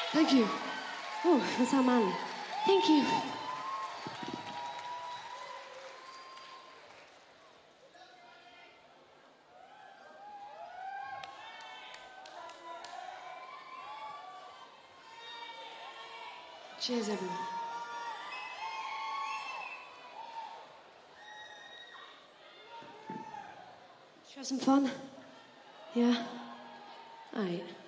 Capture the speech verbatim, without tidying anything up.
Thank you. Oh, that's our man. Thank you. Cheers, everyone. Should we have some fun? Yeah? Alright.